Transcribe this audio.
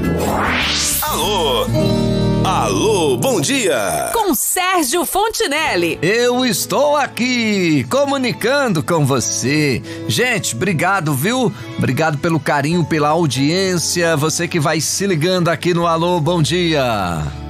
Alô? Alô, bom dia! Com Sérgio Fontinelli. Eu estou aqui, comunicando com você. Gente, obrigado, viu? Obrigado pelo carinho, pela audiência. Você que vai se ligando aqui no Alô, bom dia.